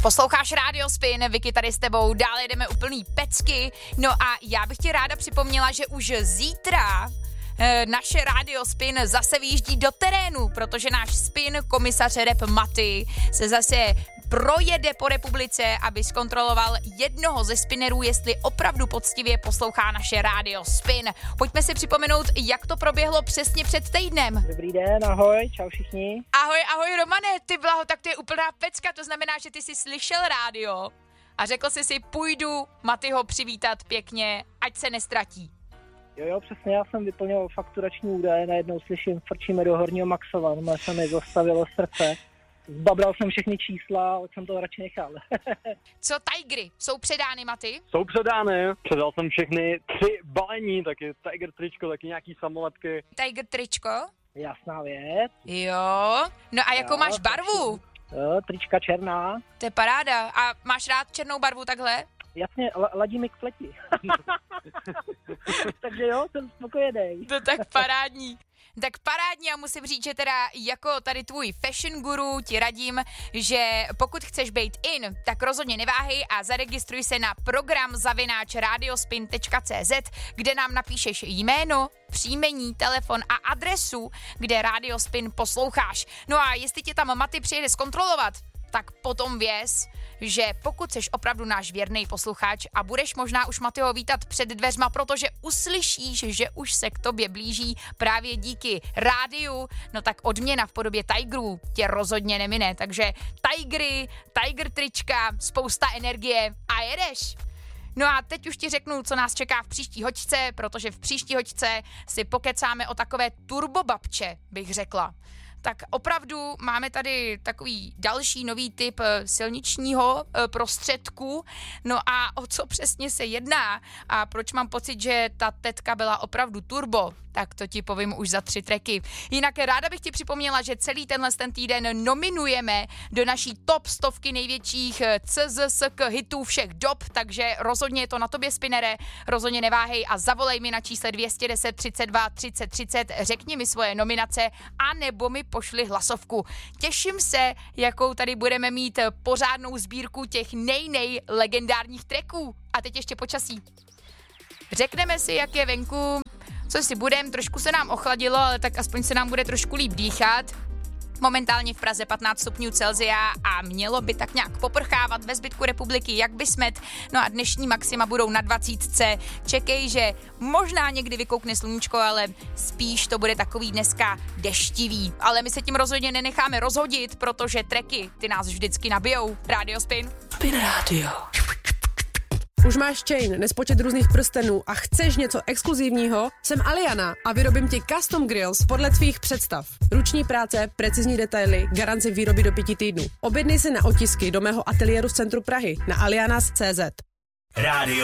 Posloucháš Radio Spin, Vicky tady s tebou, dále jedeme úplný pecky. No a já bych ti ráda připomněla, že už zítra naše Radio Spin zase vyjíždí do terénu, protože náš spin komisař rep Maty se zase projede po republice, aby zkontroloval jednoho ze spinnerů, jestli opravdu poctivě poslouchá naše Radio Spin. Pojďme si připomenout, jak to proběhlo přesně před týdnem. Dobrý den, ahoj, čau všichni. Ahoj Romane, ty blaho, tak to je úplná pecka, to znamená, že ty jsi slyšel rádio a řekl jsi si, půjdu Matyho přivítat pěkně, ať se nestratí. Jo, přesně, já jsem vyplnil fakturační údaje, najednou slyším, frčíme do Horního Maxova, no se mi zastavilo srdce. Zbabral jsem všechny čísla, ale jsem to radši nechal. Co Tigry? Jsou předány, Maty? Jsou předány, předal jsem všechny 3 balení, taky Tiger tričko, taky nějaký samolepky. Tiger tričko? Jasná věc. Jo, no a jakou máš barvu? Jo, trička černá. To je paráda. A máš rád černou barvu takhle? Jasně, ladí mi k pleti. Takže jo, jsem spokojený. To tak parádní. Tak parádně, a musím říct, že teda jako tady tvůj fashion guru ti radím, že pokud chceš být in, tak rozhodně neváhej a zaregistruj se na program @radiospin.cz, kde nám napíšeš jméno, příjmení, telefon a adresu, kde Radio Spin posloucháš. No a jestli tě tam Maty přijede zkontrolovat, tak potom věz, že pokud seš opravdu náš věrný posluchač a budeš možná už Matyho vítat před dveřma, protože uslyšíš, že už se k tobě blíží právě díky rádiu, no tak odměna v podobě Tigerů tě rozhodně nemine. Takže Tigry, Tiger trička, spousta energie a jedeš. No a teď už ti řeknu, co nás čeká v příští hoďce, protože v příští hoďce si pokecáme o takové turbobabče, bych řekla. Tak opravdu máme tady takový další nový typ silničního prostředku. No a o co přesně se jedná a proč mám pocit, že ta tetka byla opravdu turbo, tak to ti povím už za 3 tracky. Jinak ráda bych ti připomněla, že celý ten týden nominujeme do naší top 100 největších CZSK hitů všech dob, takže rozhodně je to na tobě, spinere, rozhodně neváhej a zavolej mi na čísle 210 32 30 30, řekni mi svoje nominace a nebo mi pošli hlasovku. Těším se, jakou tady budeme mít pořádnou sbírku těch legendárních tracků. A teď ještě počasí. Řekneme si, jak je venku, co si budem, trošku se nám ochladilo, ale tak aspoň se nám bude trošku líp dýchat. Momentálně v Praze 15 stupňů Celsia a mělo by tak nějak poprchávat ve zbytku republiky, jak by smet. No a dnešní maxima budou na 20. Čekej, že možná někdy vykoukne sluníčko, ale spíš to bude takový dneska deštivý. Ale my se tím rozhodně nenecháme rozhodit, protože tracky ty nás vždycky nabijou. Radio Spin. Spin Radio. Už máš chain, nespočet různých prstenů a chceš něco exkluzivního? Jsem Aliana a vyrobím ti custom grills podle tvých představ. Ruční práce, precizní detaily, garance výroby do 5 týdnů. Objednej se na otisky do mého ateliéru v centru Prahy na alianas.cz. Radio